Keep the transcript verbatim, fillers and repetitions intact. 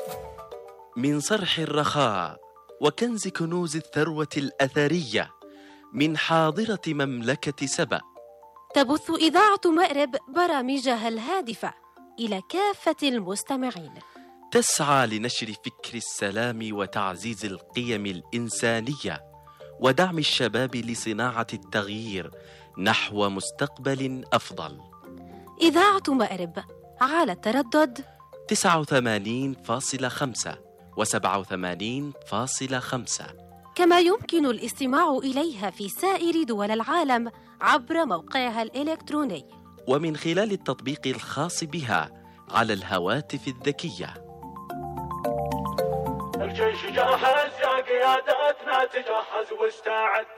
من صرح الرخاء وكنز كنوز الثروة الأثرية من حاضرة مملكة سبأ، تبث إذاعة مأرب برامجها الهادفة إلى كافة المستمعين، تسعى لنشر فكر السلام وتعزيز القيم الإنسانية ودعم الشباب لصناعة التغيير نحو مستقبل أفضل. إذاعة مأرب على التردد تسعة وثمانين فاصلة خمسة وسبعة وثمانين فاصلة خمسة، كما يمكن الاستماع إليها في سائر دول العالم عبر موقعها الإلكتروني ومن خلال التطبيق الخاص بها على الهواتف الذكية. الجيش جاهز يا قيادتنا، تجهز واستعد.